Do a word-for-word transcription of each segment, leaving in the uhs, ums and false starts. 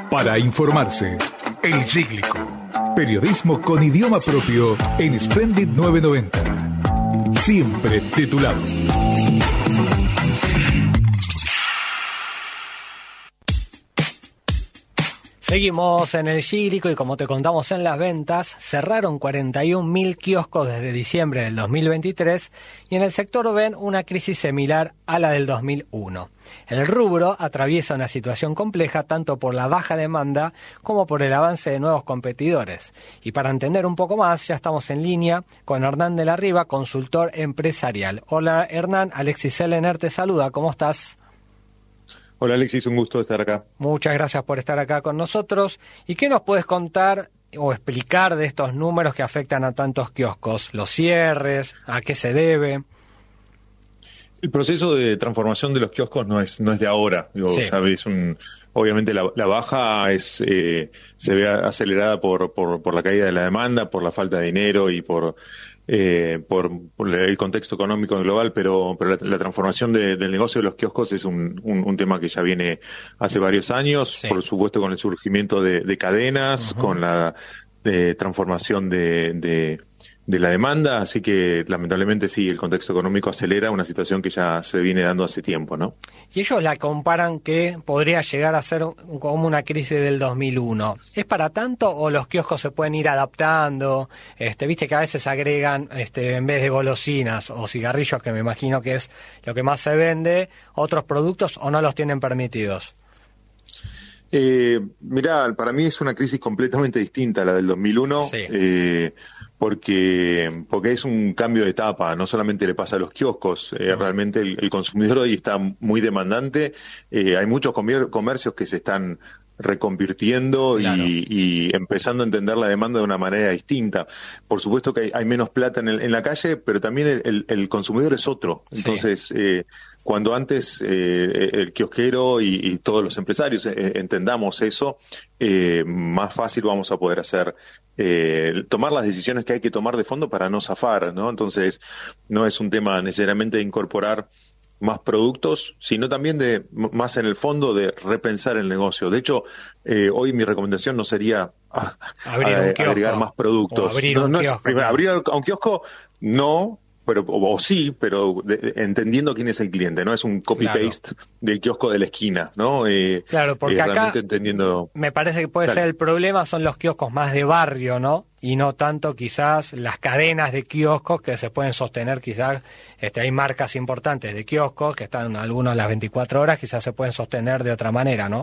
Para informarse, El Cíclico. Periodismo con idioma propio en Splendid novecientos noventa. Siempre titulado. Seguimos en El Cíclico y como te contamos en las ventas, cerraron cuarenta y un mil kioscos desde diciembre del dos mil veintitrés y en el sector ven una crisis similar a la del dos mil uno. El rubro atraviesa una situación compleja tanto por la baja demanda como por el avance de nuevos competidores. Y para entender un poco más, ya estamos en línea con Hernán de la Riva, consultor empresarial. Hola Hernán, Alexis Selener te saluda, ¿cómo estás? Hola Alexis, un gusto estar acá. Muchas gracias por estar acá con nosotros. ¿Y qué nos puedes contar o explicar de estos números que afectan a tantos kioscos? ¿Los cierres? ¿A qué se debe? El proceso de transformación de los kioscos no es no es de ahora. Digo, Sí. ¿sabes? Un, obviamente la, la baja es eh, se ve acelerada por, por, por la caída de la demanda, por la falta de dinero y por... Eh, por, por el contexto económico global, pero, pero la, la transformación de, del negocio de los kioscos es un, un, un tema que ya viene hace varios años, Sí. por supuesto con el surgimiento de, de cadenas, Uh-huh. con la de transformación de, de, de la demanda, así que lamentablemente sí, el contexto económico acelera una situación que ya se viene dando hace tiempo, ¿no? Y ellos la comparan que podría llegar a ser como una crisis del dos mil uno. ¿Es para tanto o los kioscos se pueden ir adaptando? Este, viste que a veces agregan, este, en vez de golosinas o cigarrillos, que me imagino que es lo que más se vende, otros productos o no los tienen permitidos. Eh, mirá, para mí es una crisis completamente distinta a la del dos mil uno, Sí. eh, porque porque es un cambio de etapa, no solamente le pasa a los kioscos, eh, No. realmente el, el consumidor hoy está muy demandante, eh, hay muchos comer- comercios que se están reconvirtiendo Claro. y, y empezando a entender la demanda de una manera distinta. Por supuesto que hay, hay menos plata en, el- en la calle, pero también el, el- el consumidor es otro. Sí. Entonces, eh, cuando antes eh, el kiosquero y, y todos los empresarios eh, entendamos eso, eh, más fácil vamos a poder hacer, eh, tomar las decisiones que hay que tomar de fondo para no zafar, ¿no? Entonces, no es un tema necesariamente de incorporar más productos, sino también de m- más en el fondo de repensar el negocio. De hecho, eh, hoy mi recomendación no sería ah, Abrir a- un kiosco. agregar más productos. O abrir no, un no es- kiosco, primero, claro. abrir a un kiosco, no, pero o, o sí, pero de- de- entendiendo quién es el cliente, no es un copy-paste del kiosco de la esquina, ¿no? Eh, Claro, porque eh, acá realmente entendiendo... me parece que puede Dale. ser el problema son los kioscos más de barrio, ¿no? Y no tanto quizás las cadenas de kioscos que se pueden sostener quizás, este, hay marcas importantes de kioscos que están algunos las veinticuatro horas, quizás se pueden sostener de otra manera, ¿no?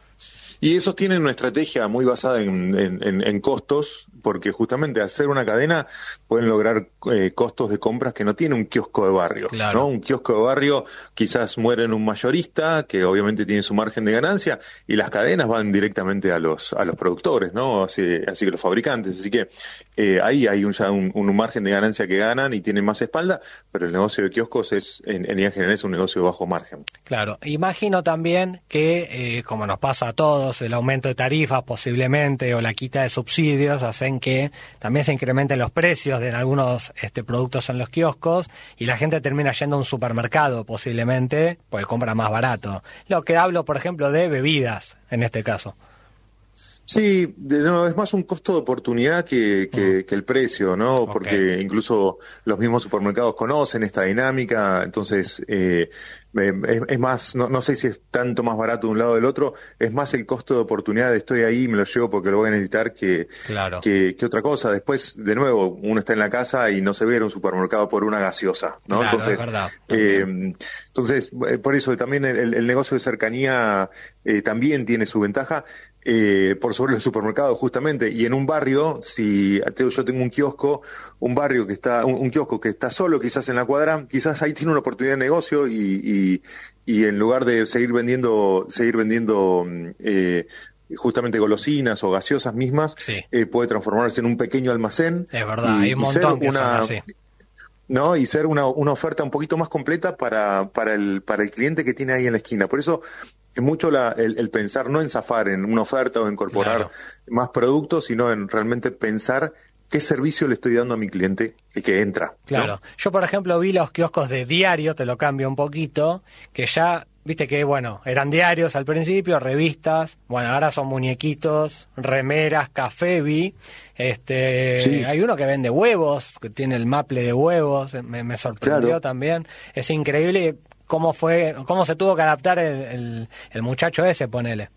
Y esos tienen una estrategia muy basada en, en, en, en costos, porque justamente hacer una cadena pueden lograr eh, costos de compras que no tiene un kiosco de barrio, Claro. ¿no? Un kiosco de barrio quizás muere en un mayorista, que obviamente tiene su margen de ganancia, y las cadenas van directamente a los a los productores, ¿no? Así, así que los fabricantes. Así que eh, ahí hay un, ya un, un margen de ganancia que ganan y tienen más espalda, pero el negocio de kioscos es, en, en líneas generales, es un negocio de bajo margen. Claro, imagino también que, eh, como nos pasa a todos, el aumento de tarifas posiblemente o la quita de subsidios hacen que también se incrementen los precios de algunos este, productos en los kioscos y la gente termina yendo a un supermercado posiblemente porque compra más barato. Lo que hablo, por ejemplo, de bebidas en este caso. Sí, de nuevo, es más un costo de oportunidad que, que, que el precio, ¿no? Ok. Porque incluso los mismos supermercados conocen esta dinámica, entonces eh, es, es más, no, no sé si es tanto más barato de un lado o del otro, es más el costo de oportunidad de estoy ahí, me lo llevo porque lo voy a necesitar que, Claro. que, que otra cosa. Después, de nuevo, uno está en la casa y no se ve en un supermercado por una gaseosa, ¿no? Claro, entonces, es verdad. eh, entonces, eh, por eso también el, el negocio de cercanía eh, también tiene su ventaja. Eh, por sobre el supermercado justamente, y en un barrio, si yo tengo un kiosco, un barrio que está, un, un kiosco que está solo quizás en la cuadra, quizás ahí tiene una oportunidad de negocio y, y, y en lugar de seguir vendiendo, seguir vendiendo eh, justamente golosinas o gaseosas mismas, Sí. eh, puede transformarse en un pequeño almacén. Es verdad, y, hay un y ser montón que una, son así. ¿no? Y ser una, una oferta un poquito más completa para, para el, para el cliente que tiene ahí en la esquina. Por eso es mucho la, el, el pensar no en zafar en una oferta o incorporar Claro. más productos, sino en realmente pensar qué servicio le estoy dando a mi cliente el que entra, ¿no? Claro. Yo, por ejemplo, vi los kioscos de diario, te lo cambio un poquito, que ya viste que, bueno, eran diarios al principio, revistas, bueno, ahora son muñequitos, remeras, café, vi, este, sí. Hay uno que vende huevos, que tiene el maple de huevos, me, me sorprendió claro. también, es increíble cómo fue, cómo se tuvo que adaptar el, el, el muchacho ese, ponele.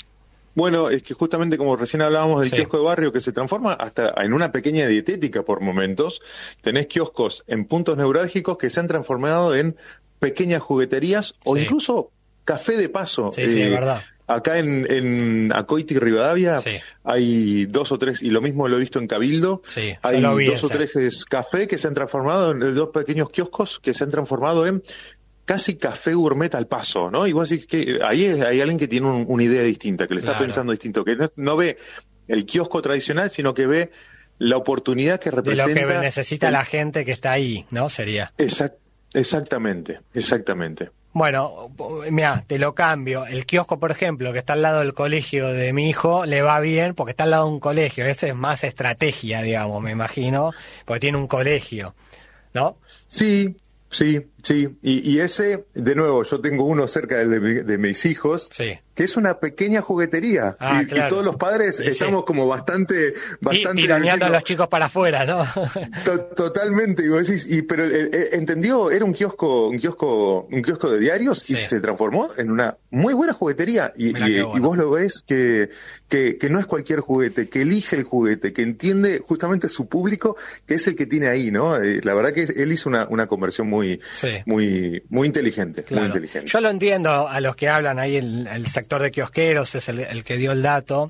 Bueno, es que justamente como recién hablábamos del sí. kiosco de barrio que se transforma hasta en una pequeña dietética por momentos, tenés kioscos en puntos neurálgicos que se han transformado en pequeñas jugueterías sí. o incluso café de paso. Sí, sí, eh, es verdad. Acá en, en Acoiti y Rivadavia sí. hay dos o tres, y lo mismo lo he visto en Cabildo, sí, hay dos ese. o tres cafés que se han transformado en dos pequeños kioscos que se han transformado en casi café gourmet al paso, ¿no? Y vos decís que ahí hay alguien que tiene un, una idea distinta, que le está claro. pensando distinto, que no, no ve el kiosco tradicional, sino que ve la oportunidad que representa... De lo que necesita el... la gente que está ahí, ¿no? Sería. Exact, exactamente, exactamente. Bueno, mira, te lo cambio. El kiosco, por ejemplo, que está al lado del colegio de mi hijo, le va bien porque está al lado de un colegio. Ese es más estrategia, digamos, me imagino, porque tiene un colegio, ¿no? Sí, sí, sí. Y, y ese, de nuevo, yo tengo uno cerca de, de, de mis hijos, sí. que es una pequeña juguetería. Ah, y, claro. y todos los padres sí, estamos sí. como bastante... bastante tironeando a los chicos para afuera, ¿no? to, totalmente. Y vos decís, y, pero eh, eh, entendió, era un kiosco, un kiosco, un kiosco de diarios sí. y se transformó en una muy buena juguetería. Y, y, bueno. y vos lo ves que, que, que no es cualquier juguete, que elige el juguete, que entiende justamente su público, que es el que tiene ahí, ¿no? Eh, la verdad que él hizo una, una conversión muy, sí. muy, muy inteligente, claro. muy inteligente. Yo lo entiendo a los que hablan ahí, el, el sector de kiosqueros es el, el que dio el dato,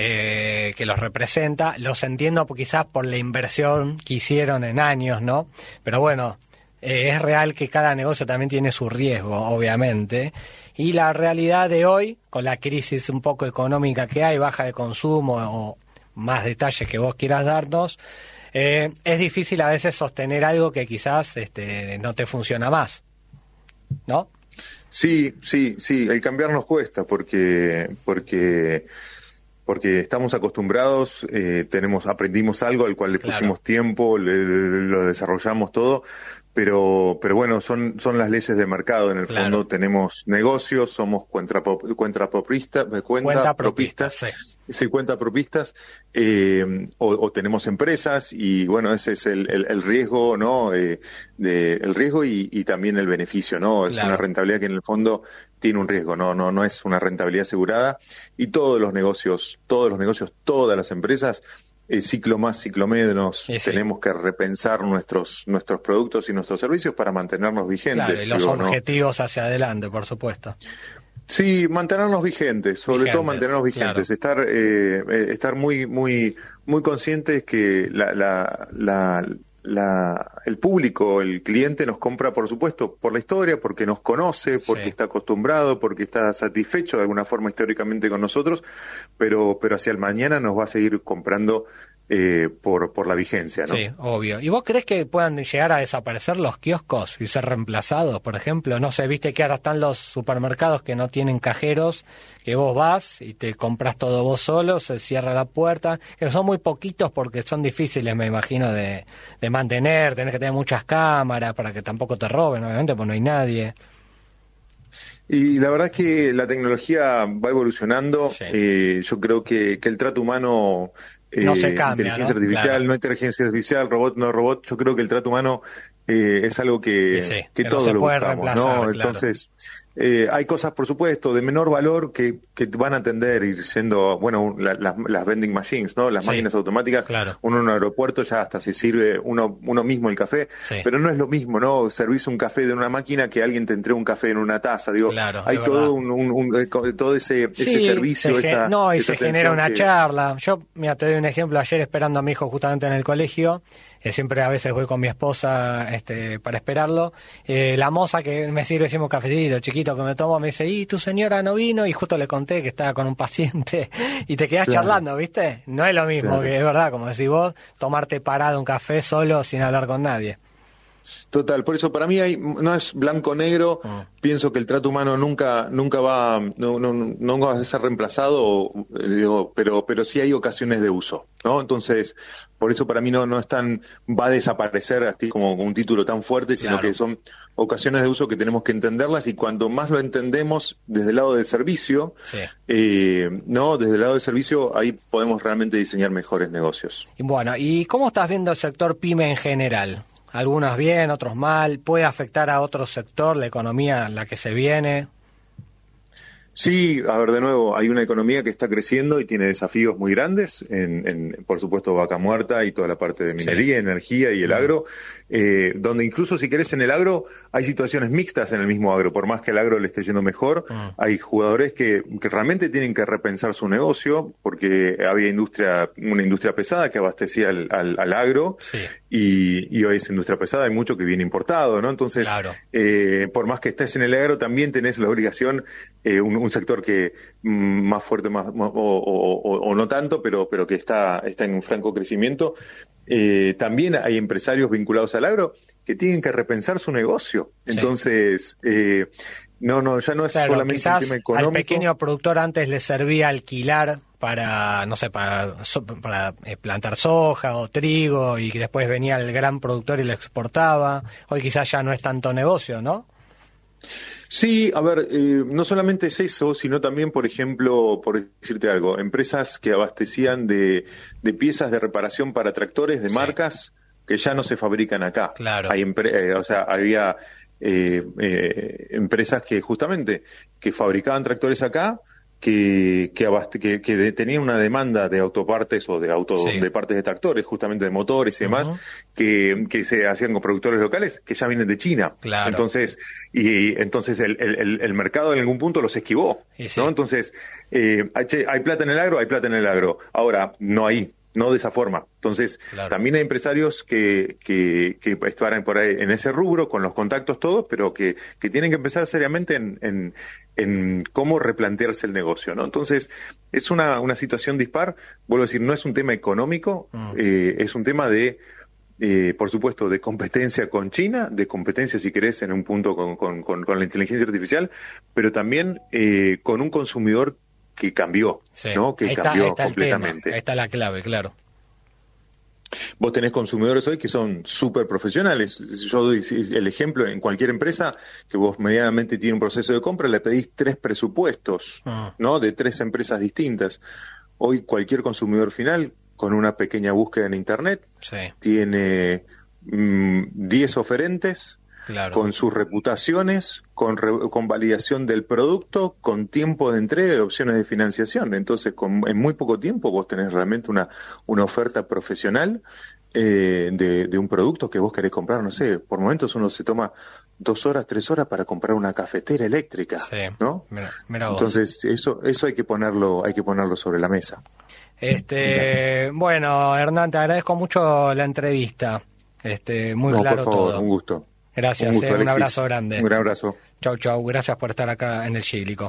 eh, que los representa. Los entiendo quizás por la inversión que hicieron en años, ¿no? Pero bueno, eh, es real que cada negocio también tiene su riesgo, obviamente. Y la realidad de hoy, con la crisis un poco económica que hay, baja de consumo o más detalles que vos quieras darnos, eh, es difícil a veces sostener algo que quizás este, no te funciona más, ¿no? Sí, sí, sí, el cambiar nos cuesta porque porque porque estamos acostumbrados, eh, tenemos aprendimos algo al cual le claro. pusimos tiempo, le, lo desarrollamos todo, pero pero bueno, son son las leyes de mercado, en el claro. fondo tenemos negocios, somos cuentapropistas, cuentapropistas, cuenta propistas, sí. Sí, cuenta propistas, eh, o, o tenemos empresas y bueno, ese es el, el, el riesgo, ¿no? Eh, de, el riesgo y, y también el beneficio, ¿no? Es claro. una rentabilidad que en el fondo tiene un riesgo, no, no, no es una rentabilidad asegurada y todos los negocios, todos los negocios, todas las empresas, eh, ciclo más, ciclo menos, sí, sí. tenemos que repensar nuestros, nuestros productos y nuestros servicios para mantenernos vigentes. Claro, y los digo, objetivos ¿no? hacia adelante, por supuesto. Sí, mantenernos vigentes, sobre vigentes, todo mantenernos vigentes, claro. estar eh, estar muy muy muy conscientes que la, la, la, la el público, el cliente nos compra, por supuesto, por la historia, porque nos conoce, porque sí. está acostumbrado, porque está satisfecho de alguna forma históricamente con nosotros, pero pero hacia el mañana nos va a seguir comprando Eh, por por la vigencia, ¿no? Sí, obvio. ¿Y vos crees que puedan llegar a desaparecer los kioscos y ser reemplazados, por ejemplo? No sé, viste que ahora están los supermercados que no tienen cajeros, que vos vas y te compras todo vos solo, se cierra la puerta, que son muy poquitos porque son difíciles, me imagino, de, de mantener, tenés que tener muchas cámaras para que tampoco te roben, obviamente, pues no hay nadie. Y la verdad es que la tecnología va evolucionando, sí. eh, yo creo que, que el trato humano... No se cambia, inteligencia ¿no? artificial, claro. no inteligencia artificial, robot, no robot, yo creo que el trato humano eh, es algo que, sí, sí, que, que todos no lo buscamos, ¿no? Claro. Entonces, eh, hay cosas, por supuesto, de menor valor que, que van a tender ir siendo, bueno, la, la, las vending machines, ¿no? Las sí, máquinas automáticas, claro. uno en un aeropuerto ya hasta se sirve uno uno mismo el café, sí. pero no es lo mismo, ¿no? Servirse un café de una máquina que alguien te entregue un café en una taza, digo, claro, hay todo un, un, un, todo ese, sí, ese servicio, se esa, no, y esa se genera una que... charla. Yo, mira, te doy un ejemplo, ayer esperando a mi hijo justamente en el colegio, eh, siempre a veces voy con mi esposa este, para esperarlo, eh, la moza que me sirve siempre un cafecito chiquito que me tomo, me dice, y tu señora no vino, y justo le conté que estaba con un paciente, y te quedás claro. charlando, ¿viste? No es lo mismo, claro. que es verdad, como decís vos, tomarte parado un café solo sin hablar con nadie. Total, por eso para mí hay, no es blanco-negro, mm. pienso que el trato humano nunca nunca va no, no, no va a ser reemplazado, digo, pero pero sí hay ocasiones de uso, ¿no? Entonces, por eso para mí no no es tan, va a desaparecer así como un título tan fuerte, sino claro. que son ocasiones de uso que tenemos que entenderlas, y cuando más lo entendemos desde el lado del servicio, sí. eh, no, desde el lado del servicio, ahí podemos realmente diseñar mejores negocios. Y bueno, ¿y cómo estás viendo el sector pyme en general? Algunos bien, otros mal. ¿Puede afectar a otro sector, la economía en la que se viene? Sí, a ver, de nuevo, hay una economía que está creciendo y tiene desafíos muy grandes, en, en por supuesto, vaca muerta y toda la parte de minería, sí. energía y el mm. agro, eh, donde incluso si querés en el agro hay situaciones mixtas en el mismo agro, por más que el agro le esté yendo mejor, mm. hay jugadores que, que realmente tienen que repensar su negocio, porque había industria, una industria pesada que abastecía al, al, al agro, sí. y, y hoy esa industria pesada hay mucho que viene importado, ¿no? Entonces, claro. eh, por más que estés en el agro, también tenés la obligación, eh, un un sector que mm, más fuerte más, más o, o, o, o no tanto, pero pero que está está en un franco crecimiento. Eh, también hay empresarios vinculados al agro que tienen que repensar su negocio. Sí. Entonces, eh, no, no, ya no es claro, solamente un tema económico. Al pequeño productor antes le servía alquilar para, no sé, para, para plantar soja o trigo, y que después venía el gran productor y lo exportaba. Hoy quizás ya no es tanto negocio, ¿no? Sí, a ver, eh, no solamente es eso, sino también, por ejemplo, por decirte algo, empresas que abastecían de, de piezas de reparación para tractores de sí. marcas que ya no se fabrican acá. Claro. Hay empre- eh, o sea, había eh, eh, empresas que justamente que fabricaban tractores acá, que que, abaste- que que de- tenían una demanda de autopartes o de auto sí. de partes de tractores, justamente de motores y demás, uh-huh. que que se hacían con productores locales que ya vienen de China. Claro. Entonces, y entonces el, el, el mercado en algún punto los esquivó, sí. ¿no? Entonces, eh, hay, hay plata en el agro, hay plata en el agro. Ahora, no hay. No de esa forma. Entonces, claro. también hay empresarios que, que, que estarán por ahí en ese rubro, con los contactos todos, pero que, que tienen que empezar seriamente en, en, en cómo replantearse el negocio, ¿no? Entonces, es una, una situación dispar. Vuelvo a decir, no es un tema económico, mm. eh, es un tema de, eh, por supuesto, de competencia con China, de competencia, si querés, en un punto con, con, con, con la inteligencia artificial, pero también eh, con un consumidor que cambió, sí. ¿no? Que ahí cambió está, ahí está completamente. Ahí está la clave, claro. Vos tenés consumidores hoy que son súper profesionales. Yo doy el ejemplo, en cualquier empresa que vos medianamente tiene un proceso de compra, le pedís tres presupuestos, uh-huh. ¿no? De tres empresas distintas. Hoy cualquier consumidor final, con una pequeña búsqueda en Internet, sí. tiene mmm, diez oferentes, claro. con sus reputaciones, con, re, con validación del producto, con tiempo de entrega y opciones de financiación. Entonces, con, en muy poco tiempo vos tenés realmente una, una oferta profesional eh, de, de un producto que vos querés comprar. No sé, por momentos uno se toma dos horas, tres horas para comprar una cafetera eléctrica, sí. ¿no? Mira, mira vos. Entonces, eso, eso hay que ponerlo, hay que ponerlo sobre la mesa. Este, bueno, Hernán, te agradezco mucho la entrevista. Este, muy no, claro por favor, todo. Un gusto. Gracias, un, gusto, eh, un abrazo grande. Un gran abrazo. Chau, chau. Gracias por estar acá en el Cíglico.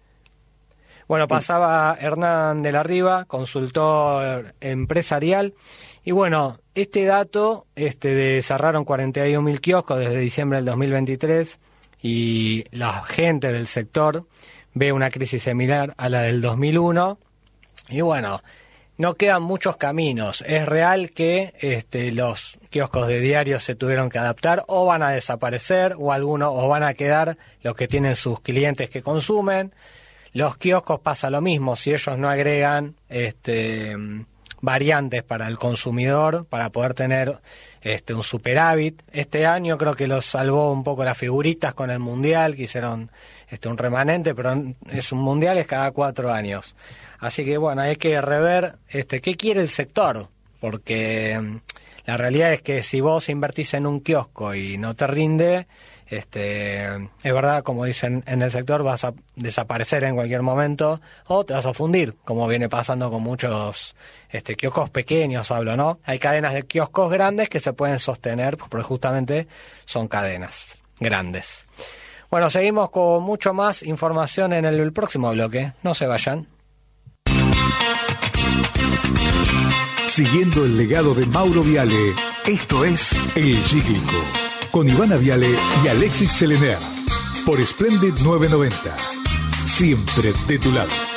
Bueno, pasaba Hernán de la Riva, consultor empresarial. Y bueno, este dato este de cerraron cuarenta y un mil kioscos desde diciembre del dos mil veintitrés, y la gente del sector ve una crisis similar a la del dos mil uno. Y bueno, no quedan muchos caminos. Es real que este, los kioscos de diarios se tuvieron que adaptar, o van a desaparecer, o algunos, o van a quedar los que tienen sus clientes que consumen. Los kioscos pasa lo mismo, si ellos no agregan este, variantes para el consumidor, para poder tener este, un superávit. Este año creo que los salvó un poco las figuritas con el Mundial, que hicieron este, un remanente, pero es un Mundial, es cada cuatro años. Así que bueno, hay que rever este qué quiere el sector, porque um, la realidad es que si vos invertís en un kiosco y no te rinde, este es verdad, como dicen en el sector, vas a desaparecer en cualquier momento o te vas a fundir, como viene pasando con muchos este kioscos pequeños, hablo, ¿no? Hay cadenas de kioscos grandes que se pueden sostener porque justamente son cadenas grandes. Bueno, seguimos con mucho más información en el, el próximo bloque. No se vayan. Siguiendo el legado de Mauro Viale, esto es El Cíglico. con Ivana Viale y Alexis Selener por Splendid novecientos noventa. Siempre de tu lado.